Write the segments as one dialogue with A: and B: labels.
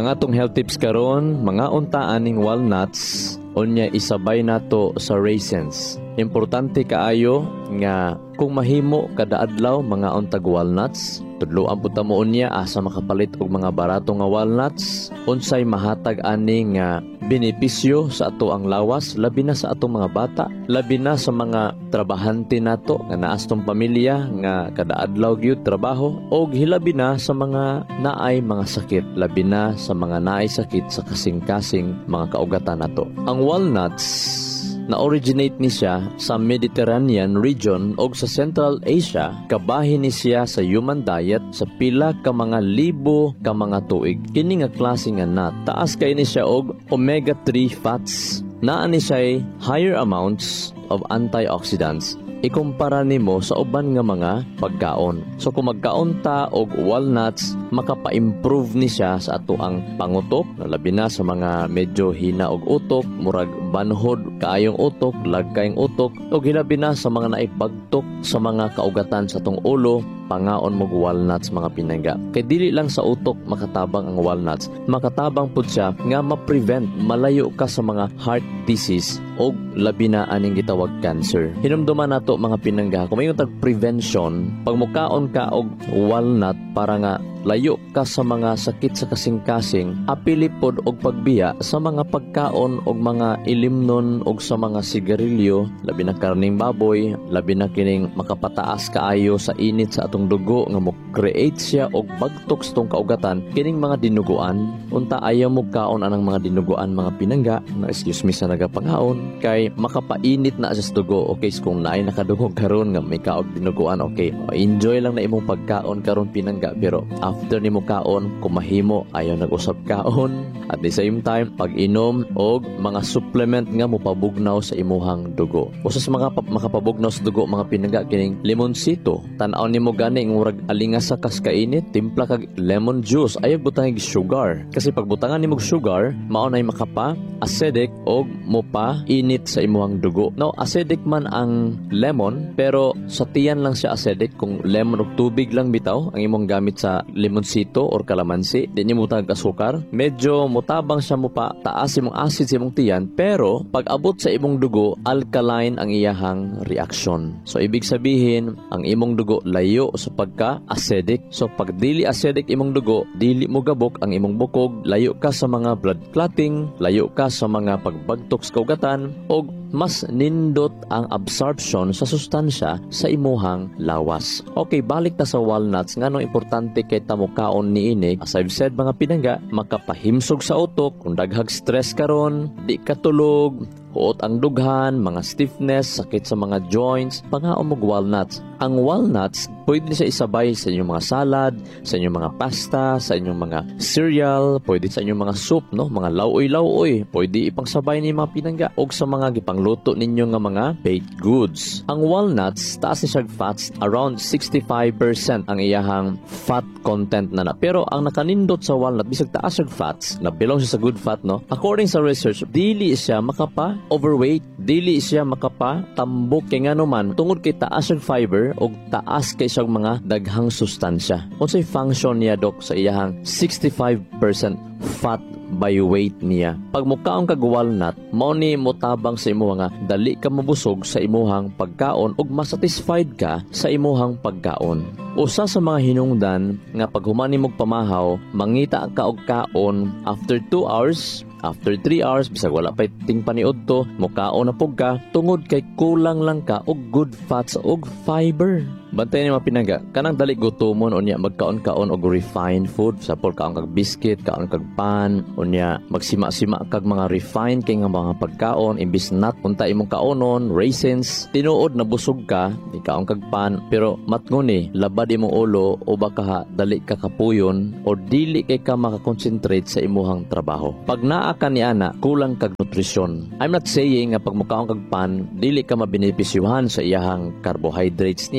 A: Ang atong health tips karon, mga untaan ning walnuts, unya isabay nato sa raisins. Importante kaayo nga kung mahimo kada adlaw mga untag walnuts, tudloan pud ta mo unya asa makapalit og mga barato nga walnuts, unsay mahatag ani nga benepisyo sa ato ang lawas, labi na sa atong mga bata, labi na sa mga trabahante nato nga naas tong pamilya nga kada adlaw gyud trabaho, og hilabi na sa mga naay mga sakit, labi na sa mga naay sakit sa kasing-kasing mga kaugatan nato. Ang walnuts na-originate ni siya sa Mediterranean region o sa Central Asia, kabahin ni siya sa human diet sa pila ka mga libo ka mga tuig. Kini nga klase nga nut, taas kay ni siya og omega-3 fats. Naa ni siya higher amounts of antioxidants ikumpara nimo sa uban nga mga pagkaon. So kung magkaon ta og walnuts, makapa-improve ni siya sa ato ang pangutok, labi na sa mga medyo hina og utok, murag banhod kaayong utok, lagkayong utok, og hilabi na sa mga naipagtok sa mga kaugatan sa atong ulo, pangaon mo walnuts mga pinangga. Kay dili lang sa utok makatabang ang walnuts, makatabang pud siya nga ma-prevent malayo ka sa mga heart disease o labi na aning gitawag cancer. Hinumduman nato mga pinangga, kung mayroon tag prevention, pag mukaon ka og walnut para nga layo ka sa mga sakit sa kasing-kasing, apili pod og pagbiya sa mga pagkaon og mga ilimnon og sa mga sigarilyo, labi na karning baboy, labi na kining makapataas kaayo sa init sa atong dugo nga mo create siya og bagtok sa tong kaugatan, kining mga dinuguan. Unta ayaw mo kaon anang mga dinuguan mga pinangga, na excuse me sa nagapangaon, kay makapainit na sa dugo. Okay, so kung naay nakadungog karon nga may kaog dinuguan, okay, enjoy lang na imong pagkaon karon pinangga, pero after nimo kaon, kung mahimo ayaw nag-usab kaon. At the same time, pag-inom og mga supplement nga mopabugnaw sa imuhang dugo. Usa sa mga makapabugnaw sa dugo mga pinangga kining lemonsito. Tan-aw nimo gani ng murag alingas sa kaskainit, timpla kag lemon juice, ayaw butang sugar. Kasi pag butangan nimo sugar, mao nay makapa acidic og mopa init sa imuhang dugo. Now, acidic man ang lemon, pero sa tiyan lang siya acidic. Kung lemon og tubig lang bitaw ang imong gamit sa lemonsito or kalamansi, di niyo mutag asukar, medyo mutabang siya mo pa, taas imong acid sa imong tiyan, pero pag abot sa imong dugo, alkaline ang iyahang reaction. So ibig sabihin, ang imong dugo layo sa pagka-acidic. So pag dili acidic imong dugo, dili mo gabok ang imong bukog, layo ka sa mga blood clotting, layo ka sa mga pagbagtok sa kaugatan, og mas nindot ang absorption sa sustansya sa imuhang lawas. Okay, balik ta sa walnuts. Nganong importante kay tamukaon niini? As I've said mga pinangga, makapahimsog sa utok, kung daghag stress karon, di katulog, huot ang dughan, mga stiffness, sakit sa mga joints, pangaon mo walnuts. Ang walnuts, pwede siya isabay sa inyong mga salad, sa inyong mga pasta, sa inyong mga cereal, pwede sa inyong mga soup, no? Mga lauoy-lauoy, pwede ipangsabay ni mga pinangga, o sa mga gipangluto ninyo nga mga baked goods. Ang walnuts, taas ni siya fats, around 65% ang iyahang fat content na. Pero ang nakanindot sa walnut, bisag taas siya fats, na belong siya sa good fat, no? According sa research, dili siya makapa overweight, dili siya makapa tambok, kay ngano man tungod kay taas ang fiber o taas kay siyang mga daghang sustansya. Unsay function niya dok sa iyahang 65% fat by weight niya? Pag mukaon kag walnut, mao ni motabang sa imo nga dali ka mabusog sa imuhang pagkaon ug masatisfied ka sa imuhang pagkaon. Usa sa mga hinungdan nga pag humani mog pamahaw, mangita ka og kaon after 2 hours, after 3 hours, bisag wala pa ting paniod to, mukaon na pug ka, tungod kay kulang lang ka og good fats og fiber. Bantayan ni mga pinangga, kanang dali gutomon unya magkaon-kaon og refined food, sapol kaon kag biscuit, kaon kag pan, unya magsima-sima kag mga refined kay nga mga pagkaon imbis nut unta imong kaonon, raisins, tinuod na busog ka, di kaon kag pan, pero matnguni labad imong ulo o baka dali ka kapuyon o dili kay ka makakonsentrate sa imuhang trabaho. Pag naa ka ni ana, kulang kag nutrisyon. I'm not saying nga pag mukaon kag pan, dili ka mabenepisyuhan sa iyahang carbohydrates niya,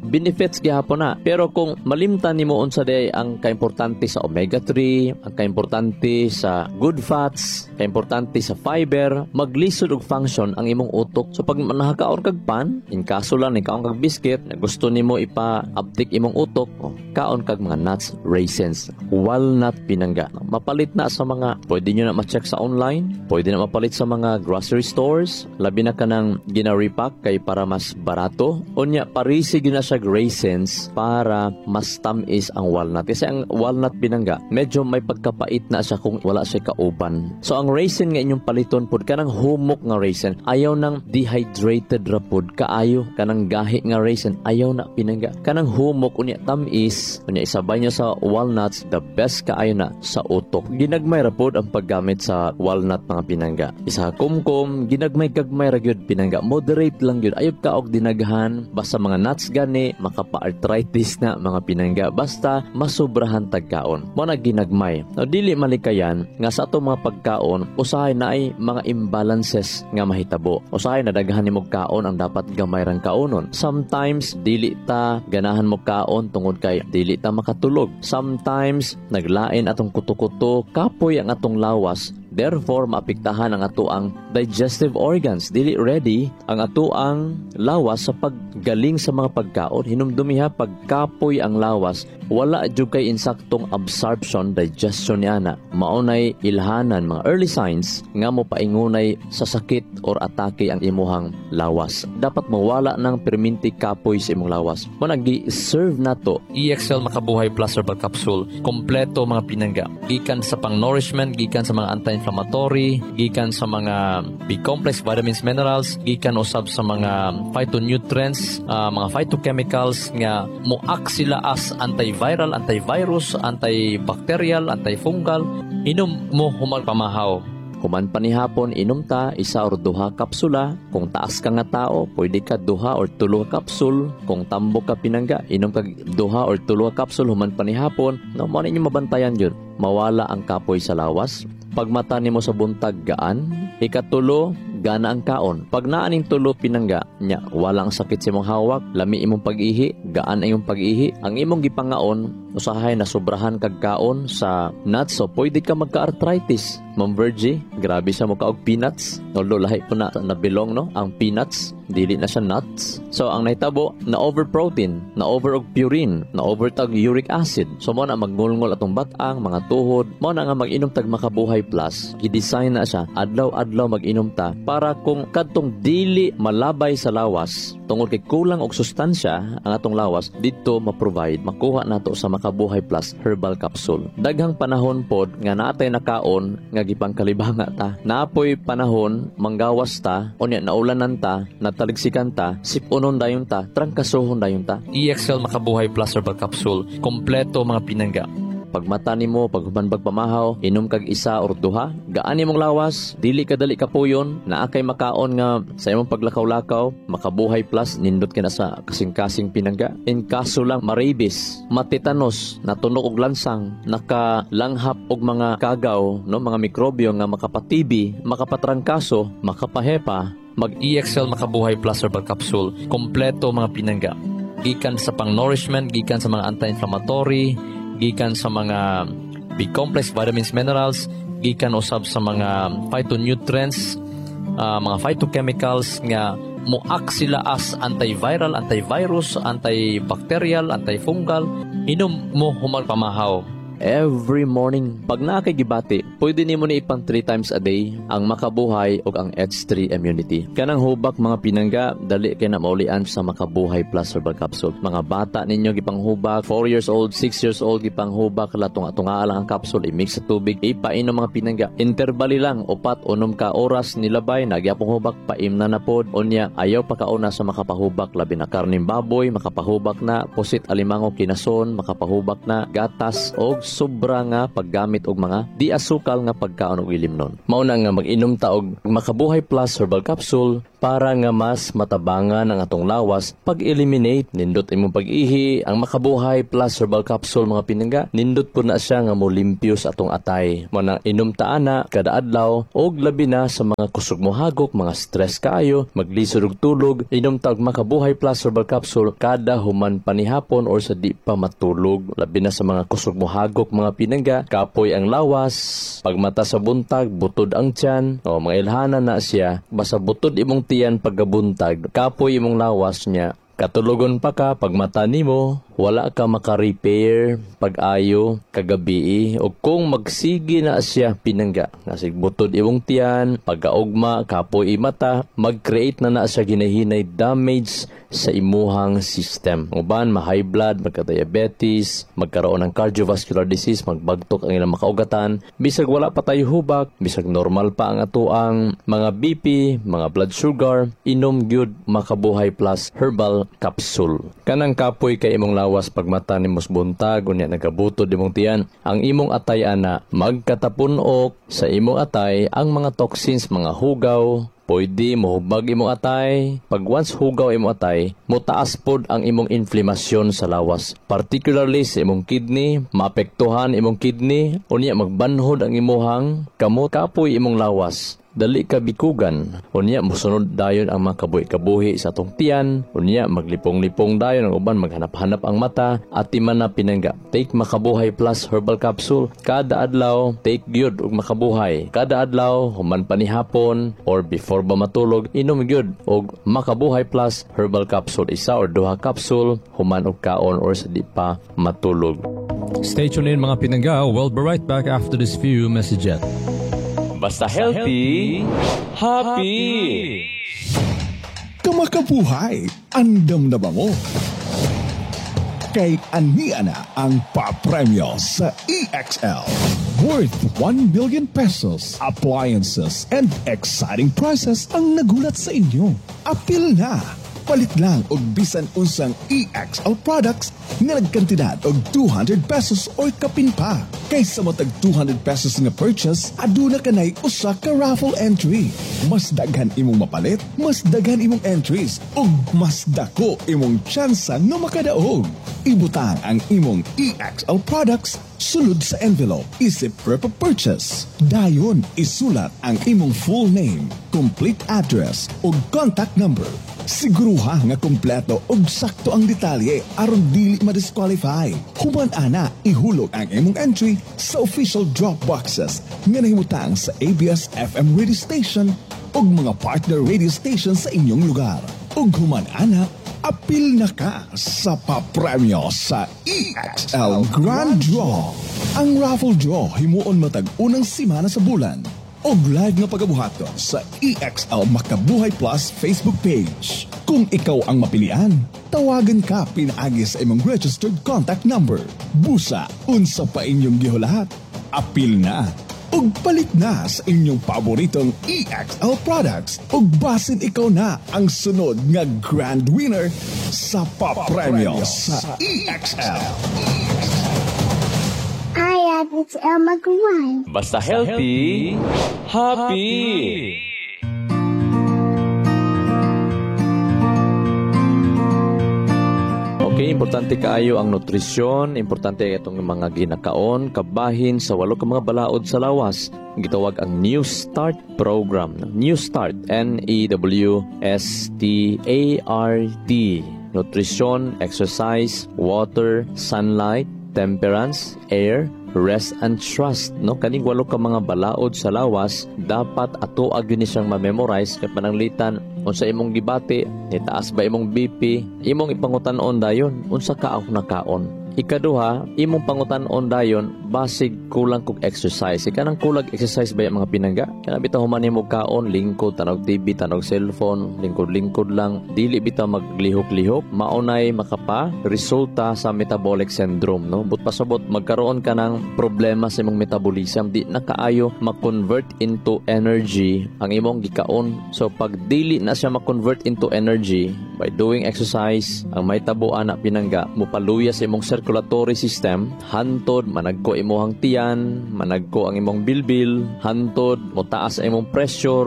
A: benefits gihapon na. Pero kung malimtan nimo unsa day ang kaimportante sa omega 3, ang kaimportante sa good fats, kaimportante sa fiber, maglisod og function ang imong utok. So pag nakakaon kag pan, in kaso lang nikaon kag biscuit, na gusto nimo ipa-uptick imong utok, kaon kag mga nuts, raisins, walnut pinangga. Mapalit na sa mga, pwede nyo na ma-check sa online, pwede na mapalit sa mga grocery stores, labi na ka ng gina-repack kay para mas barato. Unya, parisig na siya raisins para mas tamis ang walnut. Kasi ang walnut pinangga, medyo may pagkapait na siya kung wala siya kauban. So ang raisin nga inyong paliton pod, kanang humok nga raisin, ayaw ng dehydrated ra pod, kaayo, kanang gahi nga raisin, ayaw na pinangga. Kanang humok, unya tamis, unya isabay nyo sa walnuts, the best kaayo na sa utok. Ginagmay ra pod ang paggamit sa walnut mga pinangga. Isa kumkum, ginagmay-gagmay ra gyud pinangga. Moderate lang gyud. Ayog ka og dinaghan, basta mga nuts gani, makapa-arthritis na mga pinangga. Basta masubrahan tagkaon. Mo na ginagmay. No, dili malikayan nga sa ato mga pagkaon, usahay na ay mga imbalances nga mahitabo. Usahay na daghan nimo kaon ang dapat gamay rang kaonon. Sometimes dili ta ganahan mo kaon tungod kay dili ta makatulog. Sometimes naglain atong kuto-kuto, kapoy ang atong lawas. Therefore, maapektahan ang atoang digestive organs. Dili ready ang atoang lawas sa paggaling sa mga pagkaon. Hinumdumiha, pagkapoy ang lawas, wala jud kay insaktong absorption, digestion ni ana. Maunay ilhanan, mga early signs nga mo paingunay sa sakit or atake ang imuhang lawas. Dapat mawala ng perminti kapoy sa imong lawas. Kung nag-serve na to, EXL Makabuhay Plus Herbal Capsule, kompleto mga pinangga. Gikan sa pang-nourishment, gikan sa mga anti-inflammatory, gikan sa mga B-complex, vitamins, minerals, gikan usab sa mga phytonutrients, mga phytochemicals nga moak sila as antiviral, antivirus, antibacterial, antifungal. Inom mo human pamahaw. Human panihapon, inom ta, 1 or 2 kapsula. Kung taas ka nga tao, pwede ka 2 or 3 kapsul. Kung tambok ka pinangga, inom ka 2 or 3 kapsul human panihapon. No, mo ninyo mabantayan yun. Mawala ang kapoy sa lawas. Pagmata nimo sa buntag gaan. Ikatulo, gana ang kaon. Pag naaning tulo pinangga, nya walang sakit sa imong hawak, lami imong pag-ihi, gaan ang imong pag-ihi. Ang imong gipangaon, usahay na sobrahan kag kaon sa nuts, so pwede ka magka-arthritis. Ma'am Virgie, grabe siya mo kaog peanuts. Although lahi po na bilong, no? Ang peanuts, dili na siya nuts. So ang nahitabo, na over-protein, na over-og purine, na over-tag uric acid. So mo na magngulngol atong batang, mga tuhod, mo na nga mag-inom tag Makabuhay Plus. Gidesign na siya, adlaw-adlaw mag-inom ta para kung kadtong dili malabay sa lawas, tungod kay kulang og sustansya ang atong lawas, dito ma-provide, makuha nato sa Makabuhay Plus Herbal Capsule. Daghang panahon pod nga naatay nakaon nga gipangkalibanga ta. Naapoy panahon manggawas ta, unya naulanan ta, nataligsikan ta, sipunon dayon ta, trangkasohon dayon ta. EXL Makabuhay Plus Herbal Capsule, kompleto mga pinangga. Pagmata nimo, paghumanbag pamahaw, inom kag 1 or 2, gaan nimong lawas, dili kadali kapuyon, naa kay makaon nga sa imong paglakaw-lakaw, Makabuhay Plus, nindot ka na sa kasing-kasing pinangga. In kaso lang, marabis, matitanos, natunog og lansang, nakalanghap og mga kagaw, no, mga mikrobyo nga makapatibi, makapatrangkaso, makapahepa, mag-EXL Makabuhay Plus Herbal Capsule, kompleto mga pinangga. Gikan sa pang-nourishment, gikan sa mga anti-inflammatory, gikan sa mga B-complex, vitamins, minerals, gikan usab sa mga phytonutrients, mga phytochemicals nga moak sila as antiviral, antivirus, antibacterial, antifungal. Inom mo human pamahaw. Every morning, pag nakakigibati, pwede nimo ni ipang 3 times a day ang Makabuhay o ang H3 Immunity. Kanang hubak mga pinangga, dali kay na maulian sa Makabuhay Plus Herbal Capsule. Mga bata ninyo gipang hubak, 4 years old, 6 years old gipang hubak, latunga-tunga lang ang capsule, i-mix sa tubig, ipainom mga pinangga. Intervali lang, 4-6 ka oras nilabay, nagyapong hubak, paimna na pod, unya, ayaw pa kauna sa makapahubak, labi na karning baboy, makapahubak na, pusit alimango kinason, makapahubak na, gatas, o sobra nga paggamit og mga di asukal nga pagkaon og ilimnon. Mao na nga mag-inom ta og Makabuhay Plus Herbal Capsule para nga mas matabangan ang atong lawas pag-eliminate. Nindot imong pag-ihi ang Makabuhay Plus Herbal Capsule mga pinangga. Nindot po na siya nga mo limpyo sa atong atay. Manang inom taana kada adlaw og labi na sa mga kusog mo hagok, mga stress kaayo, maglisod og tulog, inom tag Makabuhay Plus Herbal Capsule kada human panihapon or sa di pa matulog. Labi na sa mga kusog mo hagok mga pinangga, kapoy ang lawas, pagmata sa buntag, butod ang tiyan, o mga ilhana na siya, basta butod imong tiyan paggabuntag, kapoy imong lawas niya. Katulogon pa ka, pagmata nimo, wala ka maka-repair pag-ayo kagabi o kung magsigi na siya pinangga. Nasig butod imong tiyan, pagkaugma, kapoy imata, mag-create na siya ginahinay damage sa imuhang system. Uban, ma-high blood, magka-diabetes, magkaroon ng cardiovascular disease, magbagtok ang ilang makaugatan. Bisag wala pa tayo hubak, bisag normal pa ang atuang mga BP, mga blood sugar, inom gyud Makabuhay Plus Herbal Capsule. Kanang kapoy kay imong lawas pagmata nimos buntag unya nagabutod imong tiyan. Ang imong atay ana magkatapunok sa imong atay ang mga toxins, mga hugaw. Pwede mohubag imong atay. Pag once hugaw imong atay, motaas pod ang imong inflamasyon sa lawas. Particularly sa imong kidney, maapektuhan imong kidney, unya magbanhod ang imuhang kamot, kapoy imong lawas. Dali ka bikugan. Unya mosunod dayon ang mga kabuhi sa atong tiyan. Unya maglipong-lipong dayon ang uban, maghanap-hanap ang mata at man na pinangga. Take Makabuhay Plus Herbal Capsule kada adlaw. Take gyud og Makabuhay kada adlaw human panihapon or before ba matulog, inom gyud og Makabuhay Plus Herbal Capsule, isa or duha capsule human og kaon or sa di pa matulog.
B: Stay tuned in mga pinangga. We'll be right back after this few messages.
A: Basta healthy, happy!
C: Kamakabuhay, andam na ba mo? Kay ania na ang papremyo sa EXL. Worth 1 million pesos, appliances, and exciting prizes ang nagulat sa inyo. Apil na! Palit lang og bisan unsang EXL products nga nagkantidad og 200 pesos or kapin pa. Kaysa matag 200 pesos nga purchase, aduna kanay usa ka raffle entry. Mas daghan imong mapalit, mas daghan imong entries, ug mas dako imong tsansa nga makadaog. Ibutang ang imong EXL products sulod sa envelope, isip prep purchase. Dayon, isulat ang imong full name, complete address, ug contact number. Siguruha nga kompleto ug sakto ang detalye aron dili ma-disqualify. Human ana, ihulog ang imong entry sa official drop boxes nga nahimutang sa ABS-FM radio station ug mga partner radio station sa inyong lugar. Ug human ana, apil na ka sa papremyo sa EXL Grand Draw. Ang raffle draw himuon matag unang simana sa bulan. Og live nga pagabuhaton sa EXL Makabuhay Plus Facebook page. Kung ikaw ang mapilian, tawagan ka pinaagi sa imong registered contact number. Busa, unsa pa inyong gihulat? Apil na! Og palit na sa inyong paboritong EXL products. Og basin ikaw na ang sunod nga grand winner sa papremyo sa EXL.
D: Hi, it's Elma Guan.
A: Basta healthy, happy! Okay, importante kaayo ang nutrisyon, importante itong mga ginakaon, kabahin sa walo ka mga balaod sa lawas. Gitawag ang New Start program. New Start, NEWSTART. Nutrition, exercise, water, sunlight, temperance, air, rest and trust. No, kaning walo ka mga balaod sa lawas, dapat ato agyon ni siyang ma-memorize ket pananglitan unsa imong gibati, nitaas ba imong BP, imong ipangutan-on dayon unsa ka ang nakaon. Ikaduha, imong pangutan-on dayon basig kulang kog exercise. Ikanang kulag exercise ba mga pinangga? Kana bitaw human nimo kaon, lingkod, tanog TV, tanog cellphone, lingkod-lingkod lang, dili bitaw maglihok-lihok, maunay makapa resulta sa metabolic syndrome, no? But pasabot magkaroon ka ng problema sa imong metabolism, di na kaayo ma-convert into energy ang imong gikaon. So pag dili na siya ma-convert into energy by doing exercise, ang may tabo ana pinangga mupaluya sa imong circulatory system, hantod managko imong tiyan, managko ang imong bilbil, hantod motaas ang imong pressure,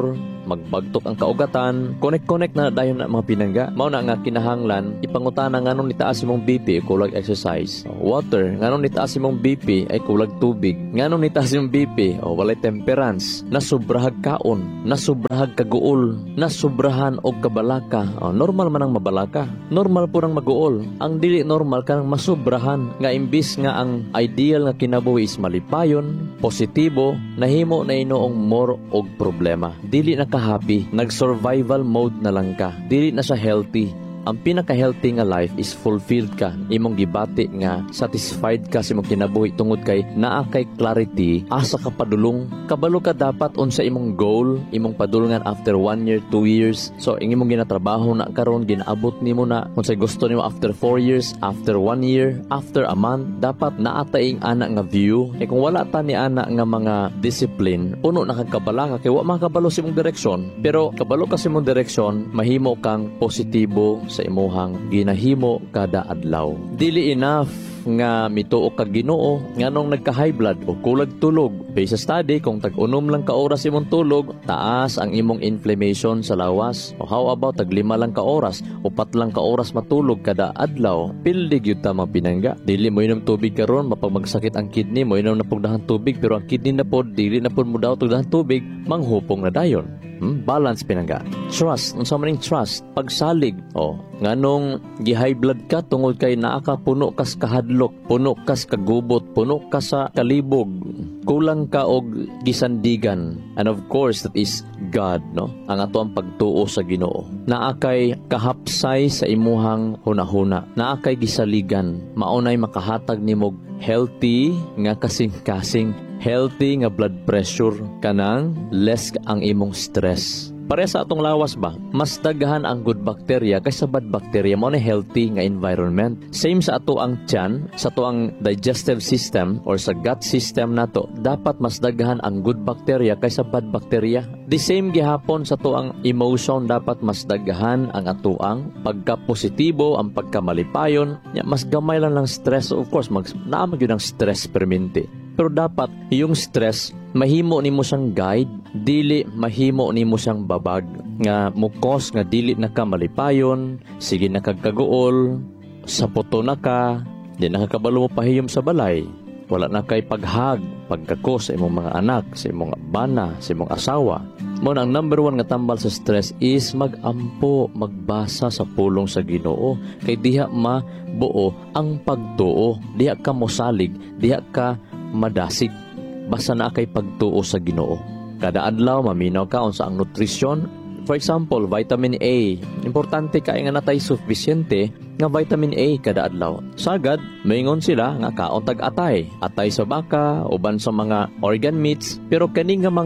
A: magbagtok ang kaugatan, connect na dayon na mga pinangga. Mao na nga kinahanglan ipangutana nganong nitaas imong BP kulag exercise. Water, nganong nitaas imong BP ay kulag tubig. Nganong nitaas imong BP o walay temperance, nasubrahag kaon, nasubrahag kaguol, nasubrahan og kabalaka. Normal man ang mabalaka. Normal po nang maguol. Ang dili normal kanang masubrahan nga imbis nga ang ideal nga kinabuhi is malipayon, positibo, nahimo na inoong more og problema. Dili na ka happy, nag-survival mode na lang ka. Dili na siya healthy. Ang pinaka-healthy nga life is fulfilled ka. Imong gibati nga satisfied ka sa imong kinabuhi tungod kay naa kay clarity, asa ka padulong. Kabalo ka dapat unsa imong goal, imong padulungan after 1 year, 2 years. So imong ginatrabaho na karon, ginaabot nimo na unsay gusto nimo after 4 years, after 1 year, after a month, dapat naa taing ana nga view. Kung wala ta ni ana nga mga discipline, puno na kagkabala ka kay wa makabalo sa imong direksyon. Pero kabalo ka sa imong direksyon, mahimo kang positibo sa imuhang ginahimo kada adlaw. Dili enough nga mituo ka Ginoo nganong nagka-high blood o kulag tulog. Based sa study, kung tag-unom lang ka oras imong tulog, taas ang imong inflammation sa lawas. O how about tag 5 lang ka oras, 4 lang ka oras matulog kada adlaw, pildig yun ta mga pinangga. Dili mo inom tubig karon, mapagmagsakit ang kidney mo, inom na pugdahan tubig, pero ang kidney na pod, dili na pod mo daw tugdahan tubig, manghupong na dayon. Balance pinangga. Trust, unsa man ning trust, pagsalig. Nganong gi-high blood ka tungod kay naa ka puno kas kahadlok, puno kas kagubot, puno ka sa kalibog, kulang ka og gisandigan. And of course, that is God, no? Ang ato ang pagtuo sa Ginoo. Naa kay kahapsay sa imuhang hunahuna. Naa kay gisaligan. Maunay makahatag nimog healthy nga kasing-kasing, healthy nga blood pressure, kanang less ang imong stress. Pare sa atong lawas ba, mas daghan ang good bacteria kaysa bad bacteria. Mao na healthy nga environment. Same sa ato ang tiyan, sa ato ang digestive system or sa gut system nato, dapat mas daghan ang good bacteria kaysa bad bacteria. The same gihapon sa ato ang emotion, dapat mas daghan ang ato ang pagka-positibo, ang pagkamalipayon. Mas gamay lang stress. Of course, naamag yun ang stress perminti. Pero dapat yung stress, mahimo nimo siyang guide, dili mahimo nimo siyang babag. Nga mukos nga dili na ka malipayon, sige na kagkaguol, sapoto na ka, di nakakabalo mo pahiyom sa balay. Wala na kay paghag, pagkako sa imong mga anak, sa imong bana, sa imong asawa. Mo ang number 1 nga tambal sa stress is magampo, magbasa sa pulong sa Ginoo. Kay diha mabuo ang pagtuo, diha ka mosalig, diha ka madasig, basta na kay pagtuo sa Ginoo. Kada adlaw maminaw ka unsa ang nutrisyon. For example, vitamin A. Importante kay nga natay sufficiente nga vitamin A kada adlaw. Sagad, maingon sila nga kaon tag-atay. Atay sa baka, uban sa mga organ meats. Pero kani nga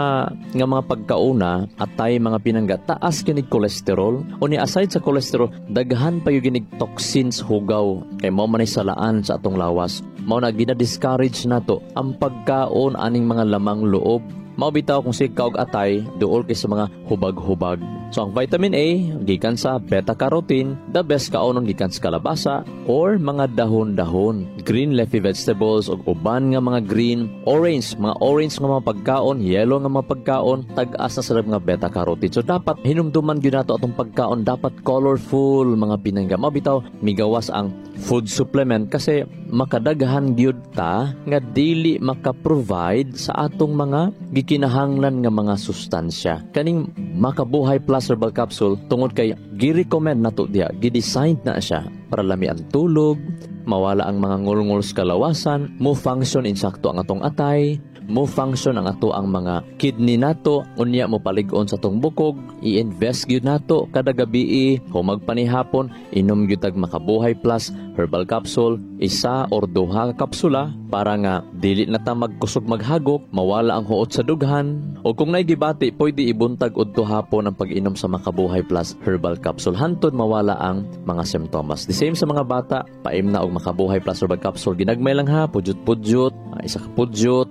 A: mga pagkauna, atay mga pinangga, taas kinig cholesterol. O ni aside sa cholesterol, daghan pa yung ginig toxins hugaw. Kay mao manay salaan sa atong lawas. Mao na gina-discourage nato ang pagkaon aning mga lamang loob. Maubitaw kung si kaog atay duol kay sa mga hubag-hubag. So ang vitamin A gikan sa beta-carotene, the best kaonon gikan sa kalabasa or mga dahon-dahon, green leafy vegetables ug uban nga mga green, orange nga mga pagkaon, yellow nga mga pagkaon, tag-as na sila mga beta-carotene. So dapat hinumduman gyud nato atong pagkaon, dapat colorful mga pinangga. Maubitaw migawas ang food supplement kasi makadaghan gyud ta nga dili maka-provide sa atong mga gikinahanglan nga mga sustansya. Kaning Makabuhay Plus Herbal Capsule tungod kay gi-recommend nato diha, gi-design na siya para lami ang tulog, mawala ang mga ngulngul sa kalawasan, mo function insakto ang atong atay, mo function ang ato ang mga kidney nato, unya mo palig-on sa atong bukog, i-invest gyud nato kada gabi, humag panihapon, inom gyud tag Makabuhay Plus Herbal Capsule, 1 or 2 kapsula para nga dili na ta magkusog maghagok, mawala ang huot sa dughan. O kung naigibati, pwede ibuntag udto hapon ang pag-inom sa Makabuhay Plus Herbal Capsule hantod mawala ang mga symptoms. The same sa mga bata, paim na og Makabuhay Plus Herbal Capsule, ginagmay lang ha, pudyot-pudyot, isa ka pudyot,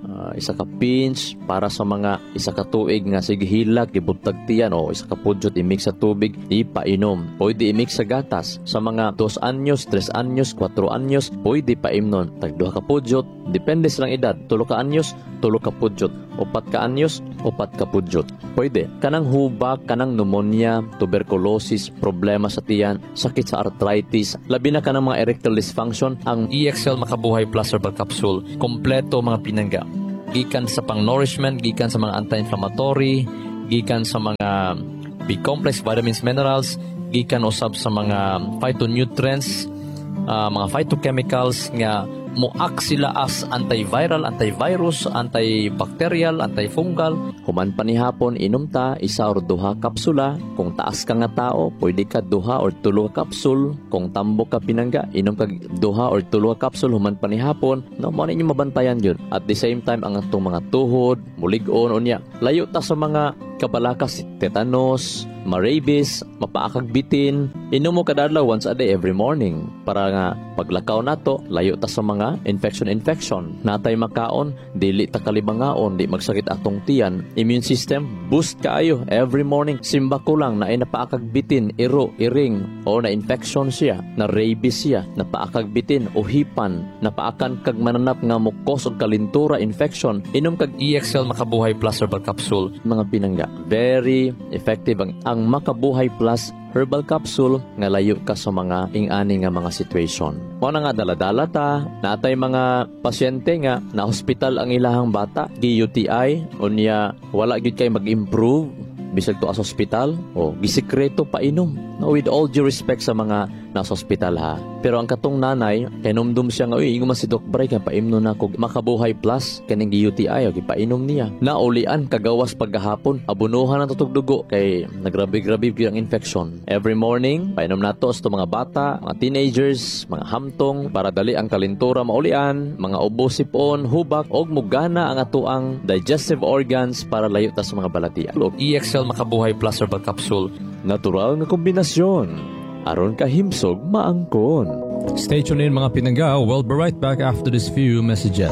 A: isa ka pinch para sa mga isa ka tuig nga sige hilak gibutag tiyan o isa ka pudyot imix sa tubig ipainom. Pwede imix sa gatas sa mga 2 anyos, 3 anyos, 4 anyos, pwede paimnon tag 2 ka pudyot, depende sa edad, 3 ka anyos, 3 ka pudyot, 4 ka anyos, 4 ka pudyot. Pwede kanang hubak, kanang pneumonia, tuberculosis, problema sa tiyan, sakit sa arthritis, labi na kanang mga erectile dysfunction, ang EXL Makabuhay Plus Herbal Capsule kompleto mga pinangga. Gikan sa pang-nourishment, gikan sa mga anti-inflammatory, gikan sa mga B-complex, vitamins, minerals, gikan usab sa mga phytonutrients, mga phytochemicals nga moak sila as antiviral, antivirus, antibacterial, antifungal. Human pa ni hapon inom ta 1 or 2 kapsula. Kung taas ka nga tao, pwede ka 2 or 3 kapsul. Kung tambok ka pinangga, inom ka 2 or 3 kapsul human pa ni hapon. No, mo ninyo mabantayan yun. At the same time ang atong mga tuhod, mulig-on unya. Layo ta sa mga kabalakas, tetanus, rabies, mapaakag bitin. Inom mo kada adlaw once a day every morning para nga paglakaw nato layo ta sa mga infection natay makaon dili ta kalibangaon di magsakit atong tiyan. Immune system boost kaayo every morning. Simba ko lang na ay napaakag bitin, iro, iring o na infection siya, na rabies siya, napaakag bitin o hipan, napaakan kag mananap nga mukos o kalintura infection. Inom kag EXL Makabuhay Plus Herbal Capsule mga pinangga. Very effective ang Makabuhay Plus Herbal Capsule nga layo ka sa mga ing-ani nga mga situation. Mo na nga daladala ta, natay mga pasyente nga na hospital ang ilahang bata, gi-UTI, unya wala gyud kay mag-improve bisag to as hospital o gisikreto pa inom. No, with all due respect sa mga nasa hospital ha. Pero ang katong nanay, kay numdum siya nga, uy, ingon man si Doc Bray, kaya paimno na kog Makabuhay Plus, kaning UTI, o gipainom niya. Naulian, kagawas paggahapon, abunuhan ang tutog dugo, kay nagrabi-grabi ang infection. Every morning, painom na to sa mga bata, mga teenagers, mga hamtong, para dali ang kalintura maulian, mga ubo sipon, hubak, og mugana ang atuang digestive organs para layo ta sa mga balatian. EXL Makabuhay Plus Herbal Capsule. Natural nga kombinasyon. Aron ka himsog maangkon.
B: Stay tuned in mga pinangga. We'll be right back after this few messages.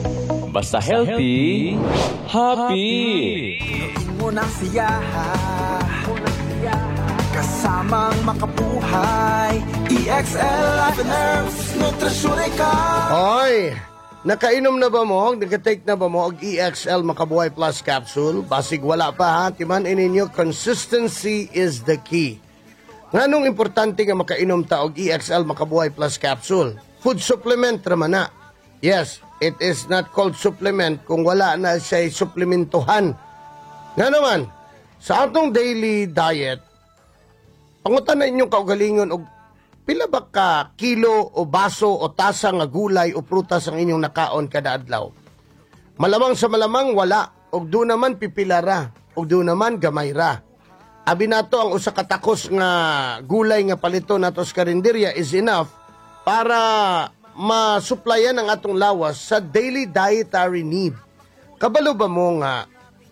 A: Basta healthy, happy!
E: Unang siyaha, kasamang makabuhay. EXL Life and Herbs Nutrasyon ka.
F: Hoy! Nakainom na ba mo? Nagka-take na ba mo og EXL Makabuhay Plus Capsule? Basig wala pa ha. Timan ininyo, consistency is the key. Nganong importante nga makainom ta og EXL Makabuhay Plus Capsule? Food supplement raman na. Yes, it is not called supplement kung wala na siya suplementuhan. Nga naman, sa atong daily diet, pangutan na inyong kaugalingon og pila ba ka kilo o baso o tasa nga gulay o prutas ang inyong nakaon kada adlaw? Malamang sa malamang wala, og do naman pipilara, og do naman gamay ra. Abi nato ang usa ka takos nga gulay nga palito nato sa karinderya is enough para masuplayan ang atong lawas sa daily dietary need. Kabalo ba mo nga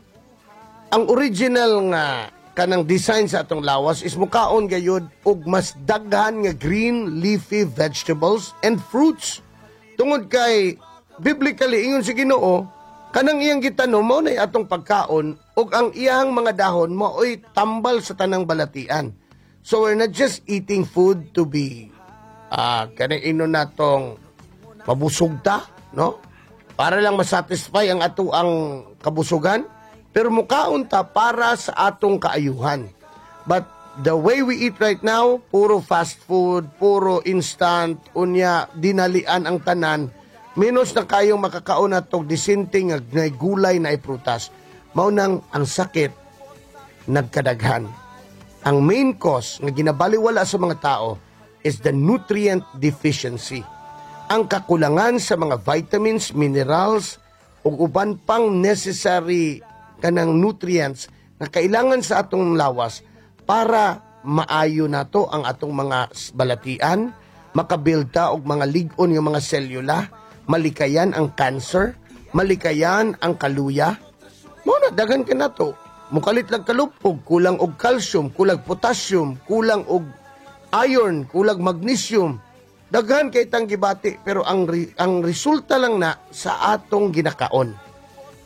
F: ang original nga kanang design sa atong lawas is mukaon gayud og mas daghan nga green leafy vegetables and fruits. Tungod kay biblically ingon si Ginoo, kanang iyang gitanom mao nay atong pagkaon ug ang iyang mga dahon mao'y tambal sa tanang balatian. So we're not just eating food to be kanang inon natong mabusog ta, no? Para lang masatisfy ang ato ang kabusugan, pero mukaon ta para sa atong kaayuhan. But the way we eat right now, puro fast food, puro instant, unya dinalian ang tanan, minus na kayong makakaon na itong disinting na gulay na iprutas. Maunang ang sakit, nagkadaghan. Ang main cause na ginabaliwala sa mga tao is the nutrient deficiency. Ang kakulangan sa mga vitamins, minerals, o uban pang necessary kanang nutrients na kailangan sa atong lawas para maayo nato ang atong mga balatian, makabilta og mga lig-on nga mga selula, malikayan ang cancer, malikayan ang kaluya. Muna, dagan ka na to. Mukalit lang kalupog, kulang og calcium, kulang potassium, kulang og iron, kulang magnesium. Daghan kay tang gibati, pero ang resulta lang na sa atong ginakaon.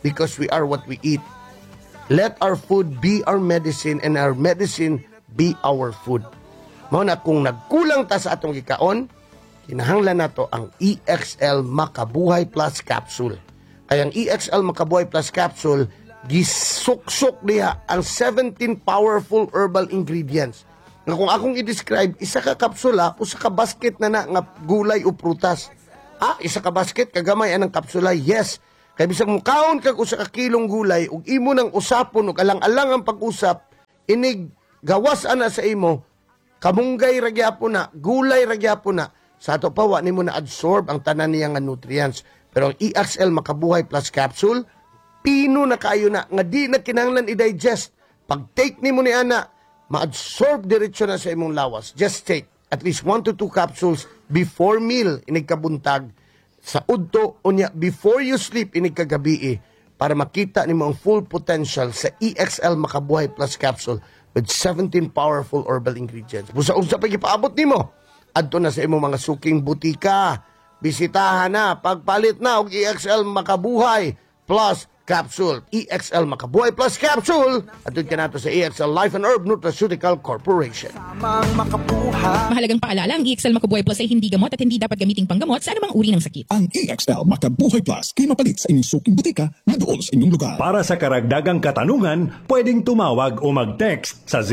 F: because we are what we eat. Let our food be our medicine and our medicine be our food. Mao na kung nagkulang ta sa atong gikaon, kinahanglan nato ang EXL Makabuhay Plus Capsule. Kaya ang EXL Makabuhay Plus Capsule, gisuksok niya ang 17 powerful herbal ingredients. Nga kung akong i-describe, isa ka kapsula o sa ka basket na nga gulay o prutas. Isa ka basket, kagamay anang kapsula, yes. Kaya bisag mo kaon kag usa ka kilong gulay, ug imo nang usapon, ug alang-alang ang pag-usap, inig gawas ana sa imo, kamunggay ragyapon na, gulay ragyapon na, sa ato pa, wa nimo na absorb ang tanan niya nga nutrients. Pero ang EXL Makabuhay Plus Capsule, pino na kayo na, nga di na kinahanglan i-digest. Pag take nimo ni ana, ma-absorb diretsyo na sa imong lawas. Just take at least 1 to 2 capsules before meal, inigkabuntag, sa udto, unya, before you sleep, inigkagabi, para makita nimo ang full potential sa EXL Makabuhay Plus Capsule with 17 powerful herbal ingredients. Busa-usa pa ipaabot nimo. Adto na sa imong mga suking butika. Bisitahan na, pagpalit na og EXL Makabuhay Plus Capsule. EXL Makabuhay Plus Capsule. Adto ka nato sa EXL Life and Herb Nutraceutical Corporation.
E: Tamang makabuhay.
G: Mahalagang paalala, ang EXL Makabuhay Plus ay hindi gamot at hindi dapat gamiting panggamot sa anumang uri ng sakit.
C: Ang EXL Makabuhay Plus kay mapalit sa inyong suking butika na doon sa inyong lugar.
H: Para sa karagdagang katanungan, pwedeng tumawag o mag-text sa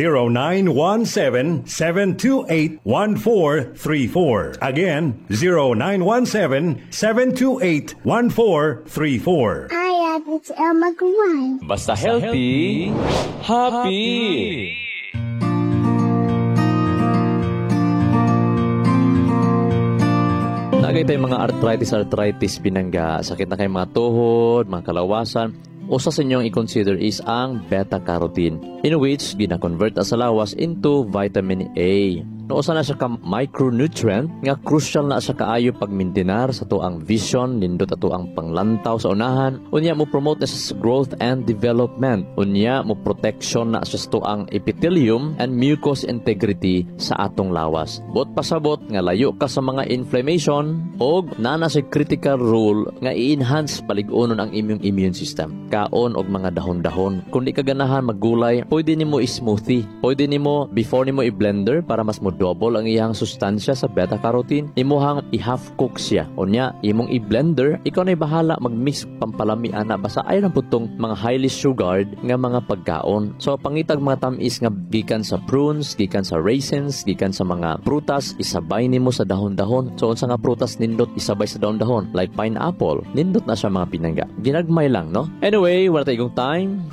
H: 0917-728-1434. Again, 0917-728-1434.
D: It's Elma Gawai.
A: Basta healthy, happy! Nagay tayong mga arthritis binangga, sakit na kayong mga tuhod, mga kalawasan. Usa sa inyong i-consider is ang beta-carotene, in which gina-convert sa lawas into vitamin A. Usa na siya ka micronutrient nga crucial na siya kaayo pagmintinar sa tuang vision, nindot ato ang panglantaw sa unahan. Unya mo promote na siya sa growth and development. Unya mo protection na siya sa tuang epithelium and mucous integrity sa atong lawas. Bot pasabot nga layo ka sa mga inflammation og nana siya critical role nga i-enhance palig-unon ang immune system. Kaon og mga dahon-dahon. Kung di ka ganahan maggulay, pwede nimo i-smoothie. Pwede nimo before nimo i-blender para mas double ang iyang sustansya sa beta-carotene, imuhang i-half cook siya. Unya, imong i-blender, ikaw na'y bahala mag-mix pampalami ana basta ay lang putong mga highly sugared nga mga pagkaon. So pangitag mga tamis nga gikan sa prunes, gikan sa raisins, gikan sa mga prutas, isabay nimo sa dahon-dahon. So unsa nga prutas nindot isabay sa dahon-dahon, like pineapple, nindot na siya mga pinangga. Ginagmay lang, no? Anyway, wala tayong time.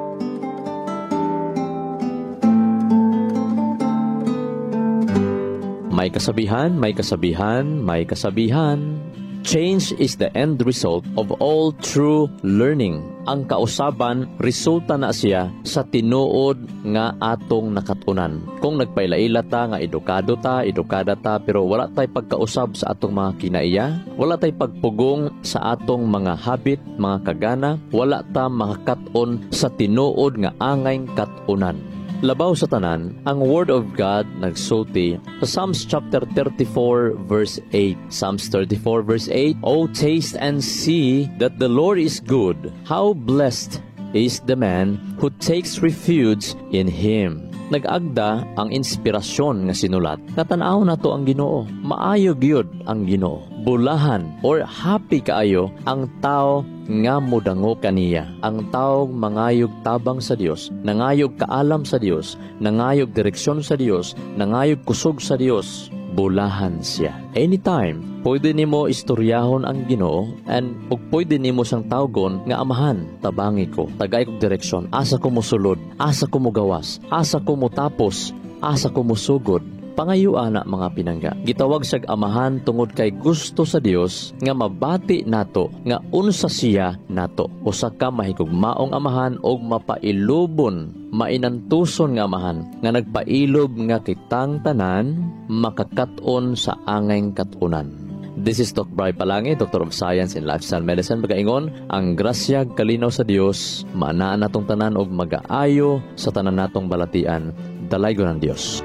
A: May kasabihan, may kasabihan, may kasabihan. Change is the end result of all true learning. Ang kausaban, resulta na siya sa tinuod nga atong nakatunan. Kung nagpailaila ta nga edukada ta, pero wala tay pagkausab sa atong mga kinaiya, wala tay pagpugong sa atong mga habit, mga kagana, wala ta makakaton sa tinuod nga angay katunan. Labaw sa tanan, ang Word of God nagsulti sa Psalms chapter 34 verse 8. Psalms 34 verse 8, "O taste and see that the Lord is good. How blessed is the man who takes refuge in Him." Nag-agda ang inspirasyon nga sinulat. Natanaw na to ang Ginoo. Maayo gyud ang Ginoo. Bulahan or happy kaayo ang tao nga modango kaniya. Ang tao mangayog tabang sa Dios, nangayog kaalam sa Dios, nangayog direksyon sa Dios, nangayog kusog sa Dios. Bulahan siya. Anytime, pwede nimo istoryahon ang Ginoo and ug pwede nimo siyang tawgon nga amahan, tabangi ko, tagay kog direksyon, asa ko mosulod, asa ko mogawas, asa ko motapos, asa ko mosugod. Pangayuan na mga pinangga. Gitawag siyag amahan tungod kay gusto sa Dios nga mabati nato nga unsa siya nato. Usa ka mahigugmaong amahan og mapailubon, mainantuson nga amahan nga nagpailob nga kitang tanan makakaton sa angay katunan. This is Doc Bri Palangi, Doctor of Science in Lifestyle Medicine. Magaingon, ang grasya kalinaw sa Dios, maanaan natong tanan og magaayo sa tanan natong balatian. Dalaygon ng Dios.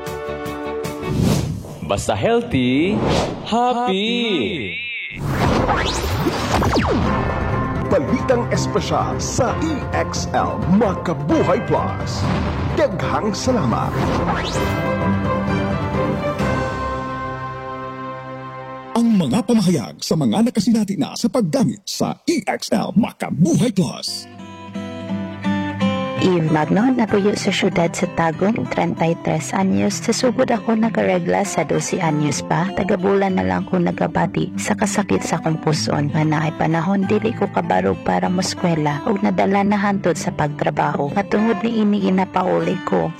A: Basta healthy, happy!
C: balitang espesyal sa EXL Makabuhay Plus. Daghang salamat. Ang mga pamahayag sa mga nakasinati na sa paggamit sa EXL Makabuhay Plus.
I: Eve Magno, napuyo sa syudad sa Tagum, 33 anyos. Sa sugod ako nakaregla sa 12 anyos pa. Tagabulan na lang ko nagabati sa kasakit sa kong puson. Nga panahon, dili ko kabarog para moskwela o nadala na hantod sa pagtrabaho. Matungod ni ini ginapauli ko